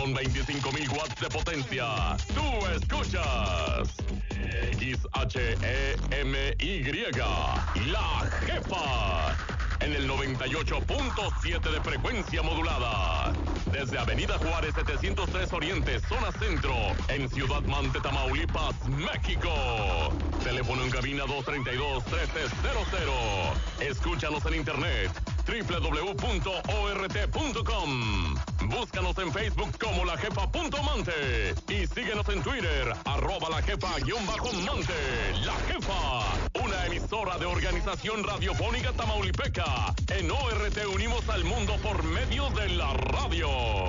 con 25,000 watts de potencia. Tú escuchas XHEMY, La Jefa, en el 98.7 de frecuencia modulada. Desde Avenida Juárez 703 Oriente, zona centro, en Ciudad Mante, Tamaulipas, México. Teléfono en cabina 232-1300. Escúchanos en internet www.ort.com. Búscanos en Facebook como lajefa.mante y síguenos en Twitter @lajefa_mante. La Jefa, una emisora de Organización Radiofónica Tamaulipeca. En ORT unimos al mundo por medio de la radio.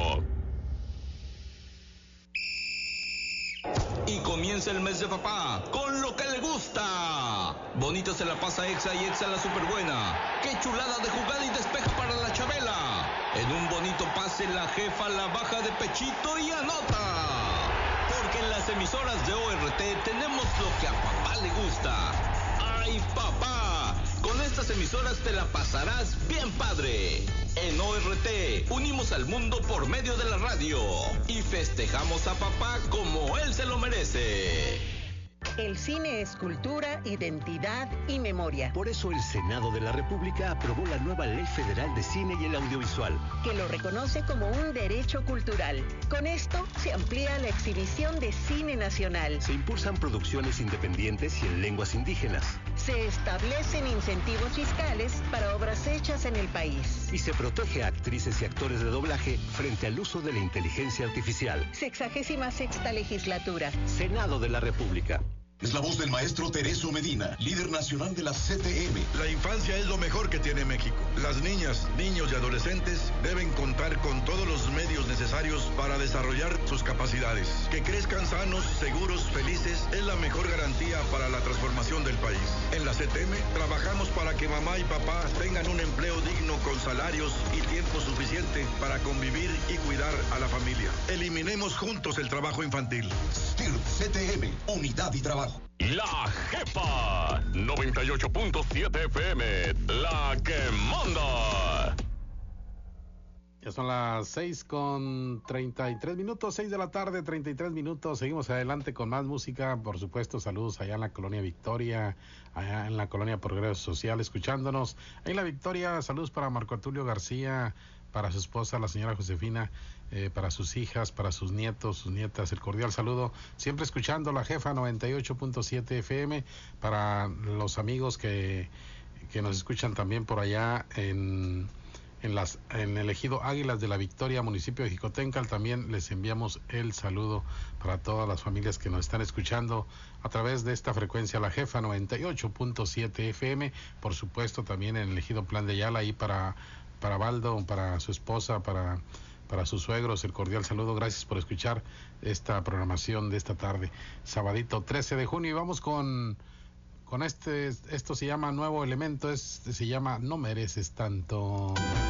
Y comienza el mes de papá con lo que le gusta. Bonito se la pasa Exa y Exa la superbuena. Qué chulada de jugada y despeja para la Chabela. En un bonito pase la jefa la baja de pechito y anota. Porque en las emisoras de ORT tenemos lo que a papá le gusta. ¡Ay, papá! Con estas emisoras te la pasarás bien padre. En ORT unimos al mundo por medio de la radio y festejamos a papá como él se lo merece. El cine es cultura, identidad y memoria. Por eso el Senado de la República aprobó la nueva Ley Federal de Cine y el Audiovisual, que lo reconoce como un derecho cultural. Con esto se amplía la exhibición de cine nacional. Se impulsan producciones independientes y en lenguas indígenas. Se establecen incentivos fiscales para obras hechas en el país. Y se protege a actrices y actores de doblaje frente al uso de la inteligencia artificial. 66ª legislatura. Senado de la República. Es la voz del maestro Tereso Medina, líder nacional de la CTM. La infancia es lo mejor que tiene México. Las niñas, niños y adolescentes deben contar con todos los medios necesarios para desarrollar sus capacidades. Que crezcan sanos, seguros, felices es la mejor garantía para la transformación del país. En la CTM trabajamos para que mamá y papá tengan un empleo digno con salarios y tiempo suficiente para convivir y cuidar a la familia. Eliminemos juntos el trabajo infantil. STIRP CTM, unidad y trabajo. La Jefa, 98.7 FM, la que manda. Ya son las 6:33, 6 de la tarde, 33 minutos. Seguimos adelante con más música. Por supuesto, saludos allá en la Colonia Victoria, allá en la Colonia Progreso Social, escuchándonos. Ahí en la Victoria, saludos para Marco Artulio García, para su esposa, la señora Josefina, para sus hijas, para sus nietos, sus nietas, el cordial saludo. Siempre escuchando La Jefa 98.7 FM, para los amigos que nos escuchan también por allá en el ejido Águilas de la Victoria, municipio de Jicotencal. También les enviamos el saludo para todas las familias que nos están escuchando a través de esta frecuencia La Jefa 98.7 FM. Por supuesto también en el ejido Plan de Ayala, ahí para Baldo, para su esposa, para sus suegros, el cordial saludo. Gracias por escuchar esta programación de esta tarde, sabadito 13 de junio. Y vamos con esto se llama Nuevo Elemento, se llama No Mereces Tanto.